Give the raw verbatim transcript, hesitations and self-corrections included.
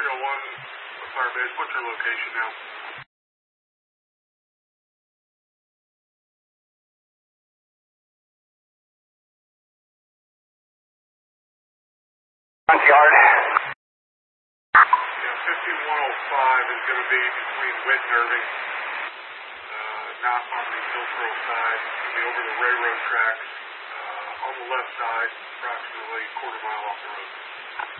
three oh one, Firebase, what's your location now? Front yard. Yeah, fifteen one oh five is going to be between Witt and Irving. Uh, not on the Hillsborough side. It's going to be over the railroad tracks. Uh, on the left side, approximately a quarter mile off the road.